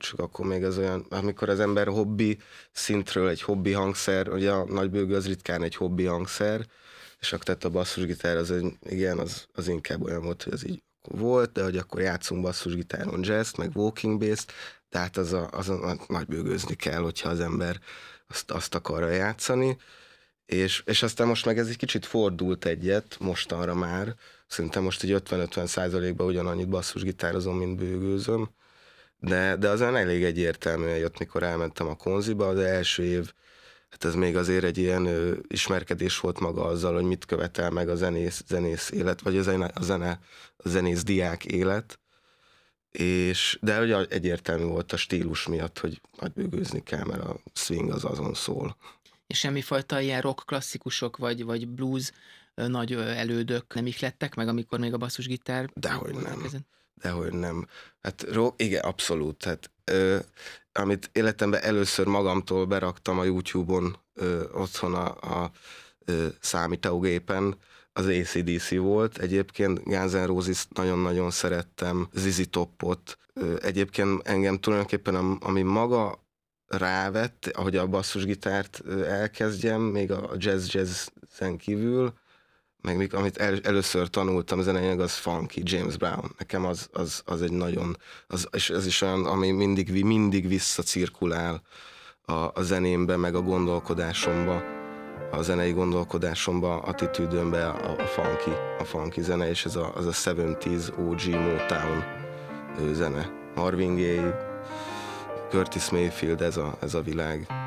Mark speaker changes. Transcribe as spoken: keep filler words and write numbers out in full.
Speaker 1: említsük, akkor még az olyan, amikor az ember hobbi szintről egy hobbi hangszer, ugye a nagybőgő az ritkán egy hobbi hangszer, és akkor tehát a basszusgitár az, egy, igen, az, az inkább olyan volt, hogy az így volt, de hogy akkor játszunk basszusgitáron jazz meg walking bass-t, tehát az a, az a, a nagybőgőzni kell, hogyha az ember azt, azt akarja játszani. És, és aztán most meg ez egy kicsit fordult egyet, mostanra már. Szerintem most egy ötven-ötven százalékban ugyanannyit basszusgitározom, mint bőgőzöm. De, de azon elég egyértelműen jött, mikor elmentem a konziba. Az első év, hát ez még azért egy ilyen ö, ismerkedés volt maga azzal, hogy mit követel meg a zenész, zenész élet, vagy a zene, a zene, a zenész diák élet. És, de ugye egyértelmű volt a stílus miatt, hogy nagybőgőzni kell, mert a swing az azon szól.
Speaker 2: És semmifajta ilyen rock klasszikusok, vagy, vagy blues ö, nagy ö, elődök nem ihlettek meg, amikor még a basszusgitár?
Speaker 1: Dehogy
Speaker 2: volt
Speaker 1: nem.
Speaker 2: ezen?
Speaker 1: Dehogy nem. Hát rock, igen, abszolút. Hát, ö, amit életemben először magamtól beraktam a YouTube-on ö, otthon a, a ö, számítógépen, az á cé dé cé volt. Egyébként Guns N' Roses nagyon-nagyon szerettem, zé zé Topot. Ö, egyébként engem tulajdonképpen, ami maga rávett, ahogy a basszusgitárt elkezdjem, még a jazz-jazzen kívül, meg még, amit el, először tanultam zeneileg, az funky, James Brown. Nekem az, az, az egy nagyon, az, és ez is olyan, ami mindig, mindig visszacirkulál a, a zenémbe, meg a gondolkodásomba, a zenei gondolkodásomba, attitűdömbe a, a funky, a funky zene, és ez a, az a hetvenes o gé Motown zene. Marvin Gaye, Curtis Mayfield, ez a, ez a világ.